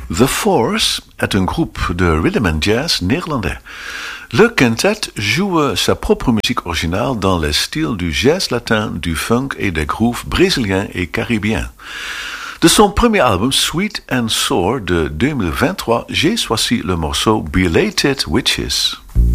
The Force est un groupe de rhythm and jazz néerlandais. Le quintet joue sa propre musique originale dans les styles du jazz latin, du funk et des grooves brésiliens et caribéens. De son premier album Sweet and Sour de 2023, j'ai choisi le morceau Belated Witches.